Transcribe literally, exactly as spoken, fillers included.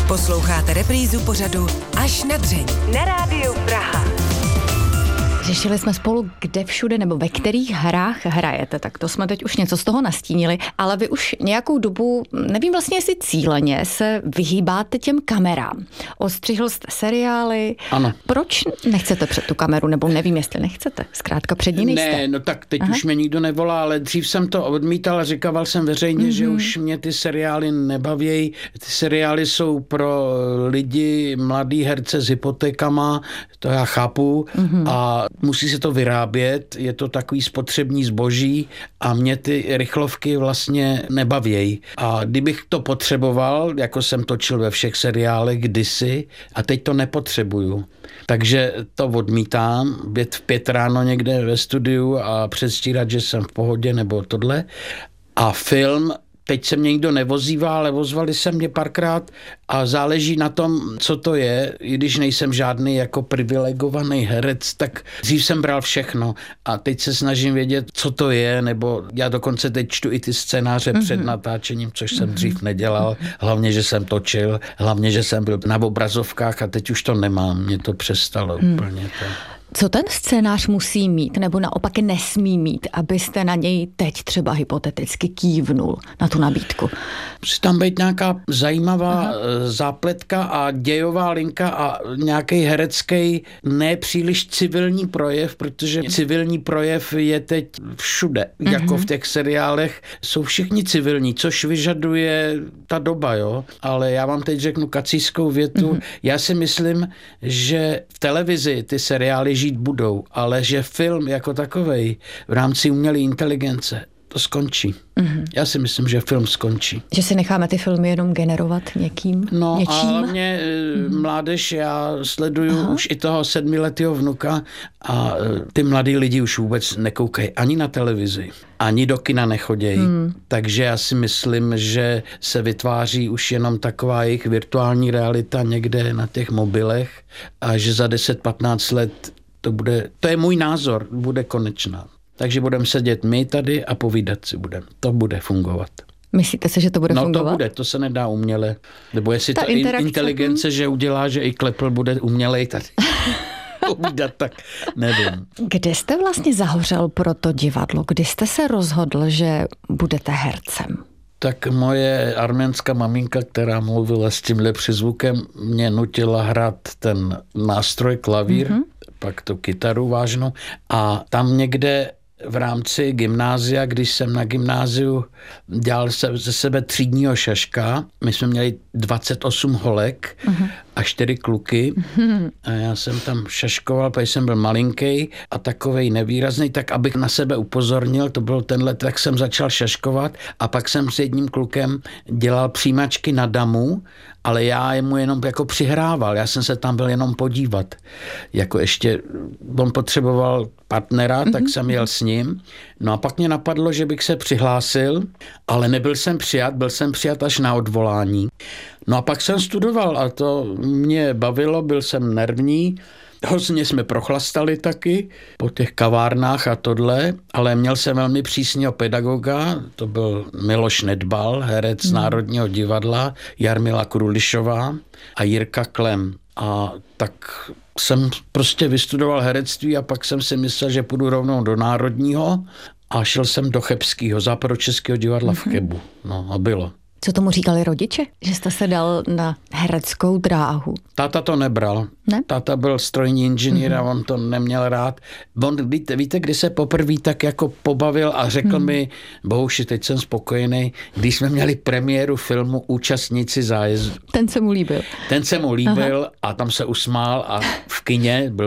Posloucháte reprízu pořadu Až na dřeň na Rádiu Praha. Řešili jsme spolu, kde všude nebo ve kterých hrách hrajete, tak to jsme teď už něco z toho nastínili, ale vy už nějakou dobu, nevím vlastně jestli cíleně, se vyhýbáte těm kamerám. Ostřihl jste seriály. Ano. Proč nechcete před tu kameru, nebo nevím, jestli nechcete, zkrátka před ní nejste? Ne, no tak teď Aha. už mě nikdo nevolá, ale dřív jsem to odmítal a říkával jsem veřejně, mm-hmm. že už mě ty seriály nebavějí. Ty seriály jsou pro lidi, mladý herce s hypotékama, to já chápu, mm-hmm. a musí se to vyrábět, je to takový spotřební zboží a mě ty rychlovky vlastně nebavějí. A kdybych to potřeboval, jako jsem točil ve všech seriálech kdysi, a teď to nepotřebuju. Takže to odmítám, být v pět ráno někde ve studiu a předstírat, že jsem v pohodě nebo tohle. A film, teď se mě nikdo nevozývá, ale ozvali se mě párkrát a záleží na tom, co to je. I když nejsem žádný jako privilegovaný herec, tak dřív jsem bral všechno a teď se snažím vědět, co to je, nebo já dokonce teď čtu i ty scénáře mm-hmm. před natáčením, což jsem mm-hmm. dřív nedělal. Hlavně, že jsem točil, hlavně, že jsem byl na obrazovkách a teď už to nemám. Mě to přestalo mm. úplně. To. Co ten scénář musí mít, nebo naopak nesmí mít, abyste na něj teď třeba hypoteticky kývnul na tu nabídku? Musí tam být nějaká zajímavá Aha. zápletka a dějová linka a nějaký herecký, nepříliš civilní projev, protože civilní projev je teď všude. Uh-huh. Jako v těch seriálech jsou všichni civilní, což vyžaduje ta doba, jo. Ale já vám teď řeknu kacískou větu. Uh-huh. Já si myslím, že v televizi ty seriály žít budou, ale že film jako takovej v rámci umělé inteligence to skončí. Mm-hmm. Já si myslím, že film skončí. Že si necháme ty filmy jenom generovat někým? No něčím? a mě mm-hmm. mládež, já sleduju Aha. už i toho sedmiletého vnuka a ty mladí lidi už vůbec nekoukají ani na televizi, ani do kina nechodějí. Mm. Takže já si myslím, že se vytváří už jenom taková jejich virtuální realita někde na těch mobilech a že za deset patnáct let to bude, to je můj názor, bude konečná. Takže budeme sedět my tady a povídat si budeme. To bude fungovat. Myslíte si, že to bude no, fungovat? No to bude, to se nedá uměle. Nebo jestli ta to interakce... inteligence, že udělá, že i Klepl bude umělej tady povídat, tak nevím. Kde jste vlastně zahořel pro to divadlo? Kdy jste se rozhodl, že budete hercem? Tak moje arménská maminka, která mluvila s tímhle přizvukem, mě nutila hrát ten nástroj klavír, mm-hmm. pak tu kytaru vážnou a tam někde v rámci gymnázia, když jsem na gymnáziu dělal se, ze sebe třídního šaška, my jsme měli dvacet osm holek uh-huh. a čtyři kluky uh-huh. a já jsem tam šaškoval, protože jsem byl malinký a takovej nevýrazný, tak abych na sebe upozornil, to byl tenhle, tak jsem začal šaškovat a pak jsem s jedním klukem dělal přijímačky na damu, ale já mu jenom jako přihrával, já jsem se tam byl jenom podívat. Jako ještě, on potřeboval partnera, mm-hmm. tak jsem jel s ním. No a pak mě napadlo, že bych se přihlásil, ale nebyl jsem přijat, byl jsem přijat až na odvolání. No a pak jsem studoval a to mě bavilo, byl jsem nervní. Hodně jsme prochlastali taky po těch kavárnách a tohle, ale měl jsem velmi přísného pedagoga, to byl Miloš Nedbal, herec hmm. Národního divadla, Jarmila Krulišová a Jirka Klem. A tak jsem prostě vystudoval herectví a pak jsem si myslel, že půjdu rovnou do Národního a šel jsem do Chebského, Západočeského divadla hmm. v Chebu. No a bylo. Co tomu říkali rodiče? Že jste se dal na hereckou dráhu? Táta to nebral. Ne? Táta byl strojní inženýr mm-hmm. a on to neměl rád. On, víte, víte, kdy se poprvé tak jako pobavil a řekl mm. mi, bohuši, teď jsem spokojený, když jsme měli premiéru filmu Účastníci zájezdu. Ten se mu líbil. Ten se mu líbil Aha. a tam se usmál a v kině byl